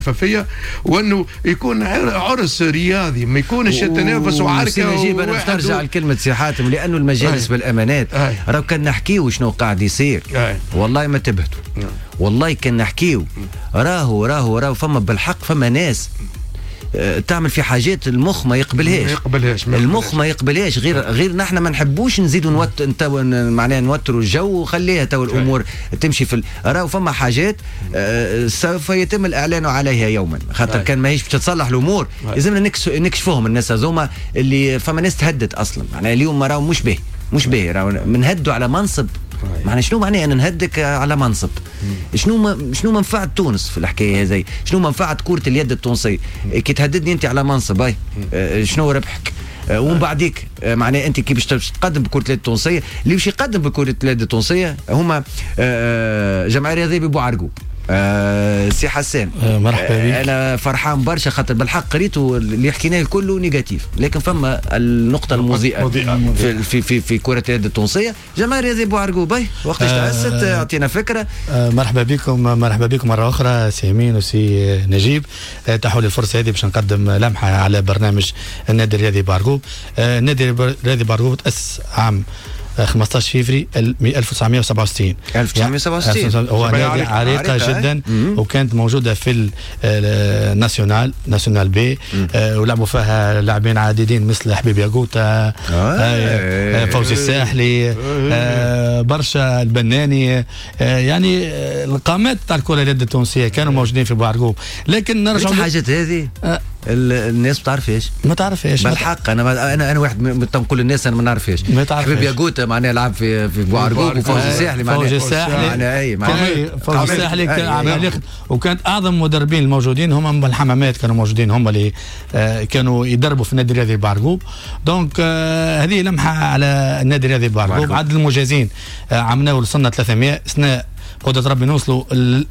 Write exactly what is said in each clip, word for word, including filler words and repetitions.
ففية وانه يكون عرس رياضي، ما يكونش تنافس وعركه. نجيب انا باش نرجع لكلمه سي حاتم، لانه المجالس بالامانات راهو كان نحكيو شنو قاعد يصير. أي. والله ما تبهتوا. والله كان نحكيو راهو راهو راهو فما بالحق فما ناس تعمل في حاجات المخ ما يقبلهاش ما يقبلهاش المخ ما يقبلهاش غير غير نحن ما نحبوش نزيدوا نوت معناها نوتروا الجو وخليها تو الامور تمشي في ال... راهو فما حاجات آه سوف يتم الاعلان عليها يوما، خاطر كان ماهيش باش تتصلح الامور لازمنا نكس... نكشفوهم الناس هذوما اللي فما ناس تهدد اصلا. معناها اليوم راهو مش باهي مش باهي راهو منهدوا على منصب. معناها شنو معناها انا نهدك على منصب؟ شنو ما شنو منفعه تونس في الحكايه هذه؟ شنو منفعه كره اليد التونسيه؟ كي تهددني انت على منصب هاي أه شنو ربحك؟ أه ومن بعديك أه معناها انت كي باش تقدم بكره اليد التونسيه، اللي باش يقدم بكره اليد التونسيه هما أه جمعيه رياضيه ببو عرقوب. أه سي حسان أه مرحبا بك. أه انا فرحان برشا خاطر بالحق قريته اللي حكيناه كله نيجاتيف، لكن فما النقطه المضيئه في في في, في كره اليد التونسيه. جماهير رياضي بو عرقوب وقتاش تاسست اعطينا فكره. أه مرحبا بكم مرحبا بكم مره اخرى سي امين وسي نجيب. أه تحول الفرصه هذه باش نقدم لمحه على برنامج النادي الرياضي بو عرقوب. أه النادي الرياضي بو عرقوب تاسس عام خمسطاش فيفري ألف وتسعمائة وسبعة وستين. ألف وتسعمائة وسبعة وستين هو نادي عريقة, عريقة جدا. مم. وكانت موجودة في الناسيونال ناسيونال بي. آه ولعبوا فيها لاعبين عديدين مثل حبيب ياقوتا آه. آه فوزي الساحلي آه برشا البناني آه يعني آه القامات تاع الكرة اليد التونسية كانوا موجودين في بو عرقوب. لكن نرجع الحاجات هذه آه الناس ما تعرفش ما تعرفش بالحق. انا انا انا واحد نقول للناس انا ما نعرفش. حبيب ياقوتا معناها لعب في في بو عرقوب وفوزي الساحلي معناها فوزي الساحلي معناها اي معناها فوزي الساحلي كان عمل. وكانت اعظم مدربين الموجودين هم من الحمامات كانوا موجودين، هم اللي آه كانوا يدربوا في النادي الرياضي بو عرقوب. دونك آه هذه لمحه على النادي الرياضي بو عرقوب. عدد المجازين آه عملناه وصلنا ثلاثمائة سنه قدرة ربي نوصلوا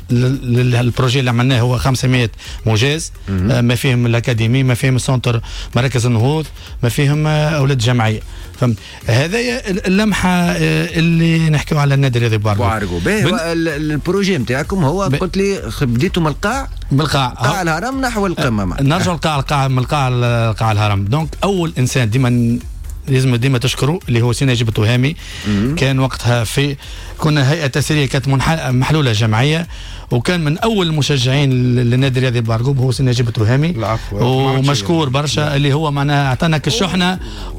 للبروجي اللي عملناه هو خمسمائة مجاز. آه ما فيهم الأكاديمي، ما فيهم السنتر مراكز النهوض، ما فيهم آه أولاد الجمعية. فهمت؟ هذا اللمحة آه اللي نحكيو على النادي الرياضي بو عرقوب. البروجي نتاعكم هو قلت لي بديتوا من القاع من القاع قاع الهرم نحو القمة. آه نرجع القاع القاع من القاع القاع الهرم. دونك أول إنسان ديما لازم ديما تشكره اللي هو سي نجيب التهامي. كان وقتها في كنا هيئه تسييريه كانت محلوله جمعيه، وكان من اول المشجعين للنادي الرياضي بو عرقوب هو سي نجيب التهامي. ومشكور برشا اللي هو معناها اعطانا الشحنه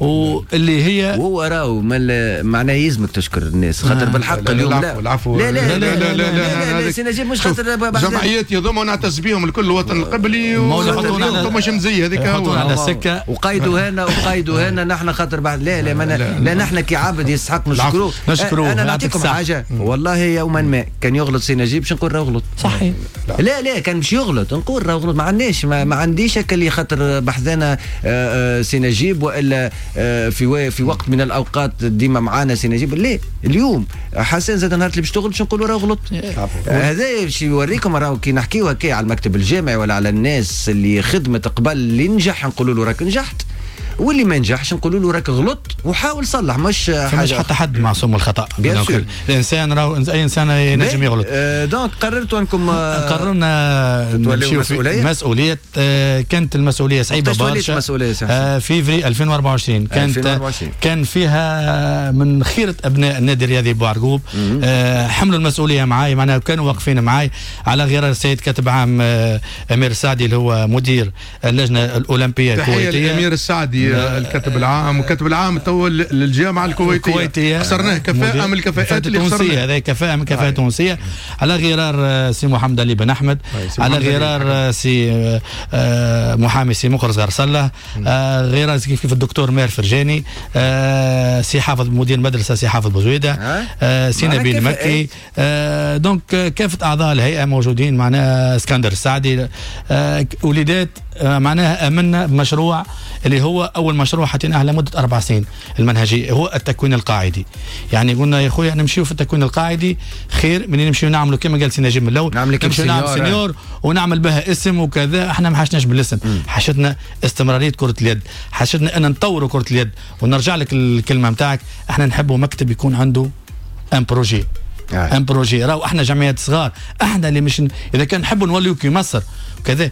واللي هي هو راهو معناها يلزمك تشكر الناس خاطر بالحق اليوم. لا العفو لا لا لا لا لا لا سي نجيب مش خاطر جمعيات يضموا نعتز بهم الكل الوطن القبلي ويحطونا شمزيه هذيك يحطونا على السكه وقايدوا هنا وقايدوا هنا نحن خاطر بعد لا لا لا نحن كعبد يستحق نشكروه. نشكروه. انا نعطيكم حاجه والله يوما ما كان يغلط سي نجيب باش نقول راه يغلط صحيح. لا لا كان باش يغلط نقول راه يغلط. ما عندناش ما, ما عنديش هكا اللي خاطر بحثنا سي نجيب والا في في وقت من الاوقات ديما معانا سي نجيب. لا اليوم حسن زاد نهار اللي باش تغلط باش نقولوا راه يغلط. هذا باش يوريكم راهو كي نحكيو هكا على المكتب الجامعي ولا على الناس اللي خدمه قبل اللي نجح نقولوا له راك نجحت، واللي ما نجحش نقولوا له راك غلط وحاول صلح. مش حاجه مش حتى حد معصوم من الخطا. الانسان راهو اي انسان ينجم يغلط. آه دونك قررتوا انكم آه قررنا نمشيو مسؤوليه مسؤوليه آه كانت المسؤوليه صعيبه برشا. مسؤوليه آه فيفري ألفين وأربعة وعشرين كانت ألفين وأربعة وعشرين. كان فيها من خيره ابناء النادي الرياضي بو عرقوب. آه حملوا المسؤوليه معاي معناها كانوا واقفين معاي على غرار السيد كاتب عام آه امير السعدي اللي هو مدير اللجنه الاولمبيه الكويتيه. امير السعدي الكاتب العام وكاتب العام تو للجامعه الكويتيه. خسرناه كفاءه من الكفاءات اللي خسرناها. هذه كفاءه من كفاءه تونسيه على غرار سي محمد علي بن احمد، على غرار سي محامي سي مخرز غرسله، غرار كيف الدكتور ماهر فرجاني، سي حافظ مدير مدرسه سي حافظ بوزويده، سي نبيل مكي. دونك كافه اعضاء الهيئه موجودين معنا. اسكندر السعدي وليدات معناها امنا بمشروع اللي هو اول مشروع حطيناه لمده اربع سنين المنهجيه هو التكوين القاعدي. يعني قلنا يا اخويا نمشيو في التكوين القاعدي خير من نمشيو نعملوا كما قال سي نجيب من الاول نمشيو نعمل سينيور ونعمل بها اسم وكذا. احنا ما حشناش بالاسم، حشتنا استمراريه كره اليد، حشتنا ان نطوروا كره اليد. ونرجع لك الكلمه نتاعك، احنا نحبوا مكتب يكون عنده ان بروجي ان بروجي. راهو احنا جمعيات صغار، احنا اللي مش اذا كان نحبوا نوليو كي مصر وكذا